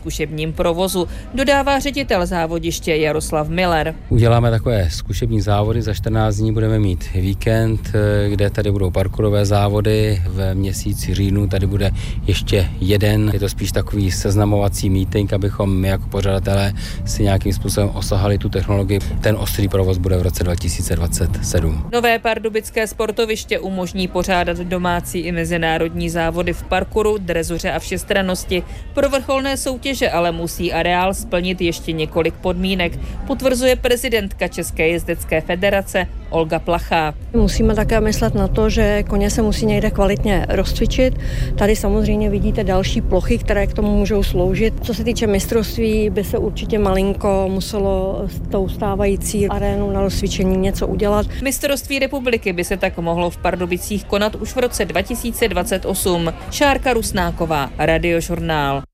zkušebním provozu, dodává ředitel závodiště Jaroslav Miller. Uděláme takové zkušební závody, za 14 dní budeme mít víkend, kde tady budou parkourové závody, v měsíci říjnu tady bude ještě jeden. Je to spíš takový seznamovací meeting, abychom my jako pořadatelé si nějakým způsobem osahali tu technologii. Ten ostrý provoz bude v roce 2027. Nové pardubické sportoviště umožní pořádat domácí i mezinárodní závody v parkouru, drezuře a všestrannosti. Pro vrcholné soutěže ale musí areál splnit ještě několik podmínek, potvrzuje prezidentka České jezdecké federace Olga Plachá. Musíme také myslet na to, že koně se musí někde kvalitně rozcvičit. Tady samozřejmě vidíte další plochy, které k tomu můžou sloužit. Co se týče mistrovství, by se určitě malinko muselo s tou stávající arénou na rozcvičení něco udělat. Mistrovství republiky by se tak mohlo v Pardubicích konat už v roce 2028. Šárka Rusnáková, Radiožurnál.